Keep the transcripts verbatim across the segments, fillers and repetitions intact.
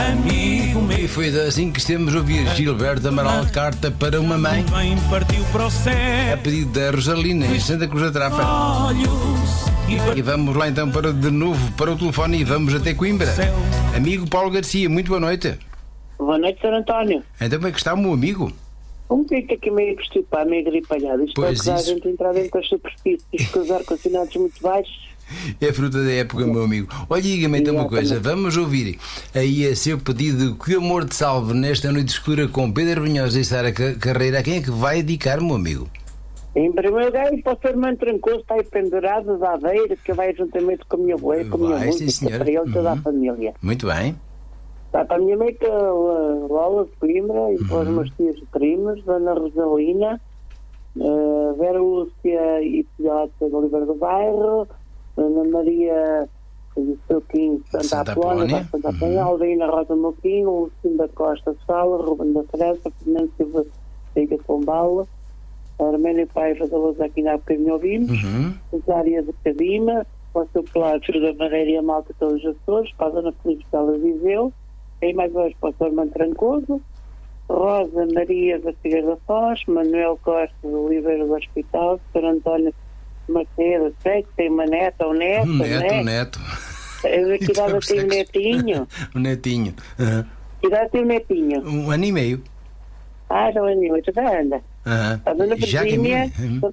amigo meu. E foi assim que estamos a ouvir Gilberto Amaral, Carta para uma Mãe, Bem partiu para o céu. a pedido da Rosalina, em Santa Cruz da Trapa. Olhos e E vamos lá então para, de novo para o telefone e vamos até Coimbra. Amigo Paulo Garcia, muito boa noite. Boa noite, senhor António. Então como é que está o meu amigo? Um bocadinho aqui meio constipado, meio gripalhado. Isto Pois é que a isso. gente entrar dentro das superfícies com os ar-condicionados muito baixos. É fruta da época, meu amigo. Olha, diga-me então uma coisa, vamos ouvir aí a seu pedido Que o Amor te salve nesta noite escura com Pedro Brunhosa e Sara Carreira. A quem é que vai dedicar, meu amigo? Em primeiro lugar, para o seu irmão Trancoso, está aí pendurado da Aveira, que vai juntamente com a minha avó, com a minha Vai, sim, música, senhora. para ele toda Uhum. a família. Muito bem. Está para a minha mãe, que é a Lola de Coimbra, e para os meus tios primos, Dona Rosalina, uh, Vera Lúcia e Filhota de Oliveira do Bairro, Ana Maria do Silquinho de Santa, Santa Apolónia, Apolónia. Santa Apolónia, Uhum. Aldeina Rosa Moquinho, Lucinda da Costa Sala, Ruben da França, Fernando Silva Veiga Pombala, Arménio Paiva da Luz, aqui na bocadinho ouvimos, Uhum. Cesária de Cadima, para o seu Plácio da Madeira e a Malta todos os Açores, para a Dona Felipe Sala Viseu, e mais hoje para o seu irmão Trancoso, Rosa Maria da Figueira da Foz, Manuel Costa do Oliveira do Hospital, Sr. António Macedo, sei que tem uma neta ou neta, Um neto, né? um neto. Eu, que idade Então, tem um netinho? Um netinho. Uhum. Que idade tem um netinho? Um ano e meio. Ah, já é um netinho, já anda. Uhum. A Dona Já que é Virgínia, minha-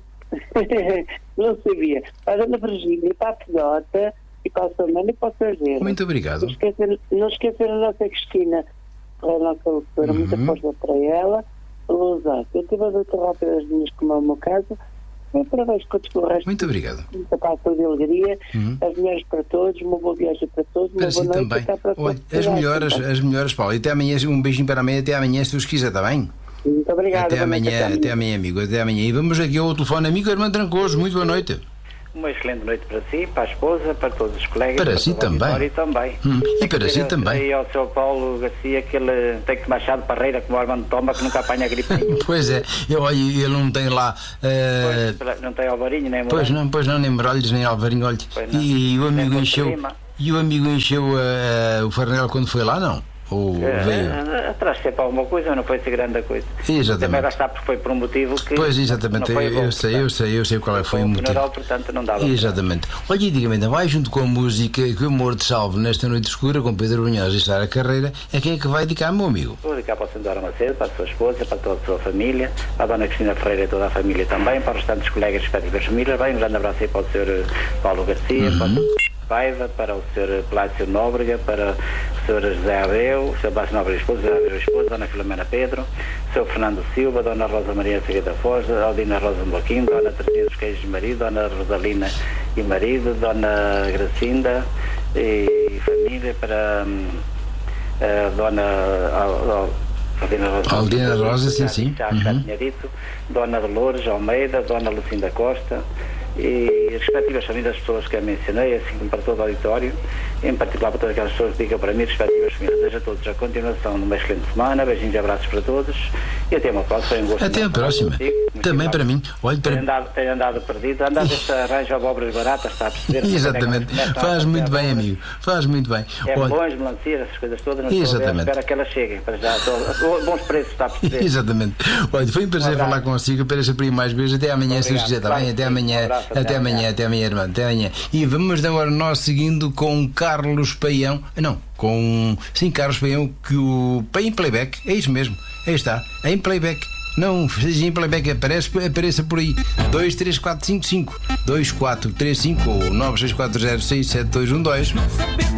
não sabia. A Dona Virgínia, para a filhota, e para a sua mãe e para o seu genro. Muito obrigado. Não esquecer, não esquecer a nossa Cristina, a nossa doutora, Uhum. muita força para ela. Lousar. Eu tive a doutora rápidas minhas, como é o meu caso. Eu parabéns com o resto. Muito obrigado. Muita paz, saúde e alegria. Uhum. As melhores para todos, uma boa viagem para todos, uma Para boa si noite. também. Até para a Olha, as próxima. melhoras, as melhoras, Paulo. E até amanhã, um beijinho para amanhã, até amanhã, se Deus quiser, está bem? Muito obrigada. Até boa noite, amanhã, até amanhã, amigo, até amanhã. E vamos aqui ao telefone, amigo Irmão Trancoso, muito boa noite. Uma excelente noite para si, para a esposa, para todos os colegas. Para si todo o também. auditório também. Hum, e Tem que para si dizer também. aí ao seu Paulo Garcia que ele tem que tomar chá de parreira como o Armando toma, que nunca apanha gripe nenhuma. Pois é, eu, olha, ele não tem lá. eh, Pois, não tem alvarinho nem Pois morango. não, pois não, nem Merolhos, nem Alvarinho, olha. Pois não. E, o amigo Nem encheu. Ponte Lima. E o amigo encheu eh, o farnel quando foi lá, não? Ou veio? É, atrás sempre alguma coisa, não foi ser grande coisa. Exatamente. Também lá está porque foi por um motivo que. Pois, exatamente, não foi eu, bom, eu sei, eu portanto. sei, eu sei qual é, foi o um motivo. funeral, portanto, não dava. Exatamente. Olha, e diga-me, então, vai junto com a música Que o Amor te salve nesta noite escura com Pedro Brunhosa e Sara Carreira, é quem é que vai dedicar, meu amigo? Vou dedicar para o senhor Macedo, para a sua esposa, para toda a sua família, para a dona Cristina Ferreira e toda a família também, para os restantes colegas e respectivas famílias. Bem, um grande abraço aí para o senhor Paulo Garcia, Uhum. para o senhor Paiva, para o senhor Plácio Nóbrega, para o senhor José Abeu, o senhor Plácio Nóbrega esposa, José Abeu esposa, dona Filomena Pedro, o senhor Fernando Silva, dona Rosa Maria Figueiredo da Foz, Aldina Rosa Moquim, dona Teresa dos Queijos marido, dona Rosalina e marido, dona Gracinda e família, para hum, a dona Al- Al- Aldina Rosa, Aldina Rosa, sim, já- sim. já, já Uhum. tinha dito, dona Dolores Almeida, dona Lucinda Costa e as respectivas famílias das pessoas que eu mencionei, assim como para todo o auditório, em particular para todas aquelas pessoas que digam para mim, respectivas famílias. Desejo a todos a continuação de uma excelente semana, beijinhos e abraços para todos e até uma próxima. Foi um gosto Até a muito falar próxima. contigo. Muito Também obrigado. para mim. Olha, Tenho para... andado, tenho andado perdido, andado este arranjo abóboras baratas, está a perceber? Exatamente. Começam a Faz fazer muito bem, abóboras. amigo. Faz muito bem. É Olha, bons, melancias, essas coisas todas, não estou a ver, Exatamente. espero que elas cheguem, para já, estou, bons preços, está a perceber? exatamente. Olha, foi um prazer Um abraço. falar consigo. Para por aí mais vezes. Até amanhã, se Deus quiser. Está bem? Até amanhã. Um abraço, Até até amanhã, amanhã. até amanhã, irmão. Até amanhã. E vamos agora nós seguindo com Carlos Paião. Não, com. Sim, Carlos Paião, que o. Em playback. É isso mesmo. Aí está. Em playback. Não, seja em playback, aparece, apareça por aí. dois três quatro cinco cinco dois quatro três cinco ou nove seis quatro zero seis sete dois um dois.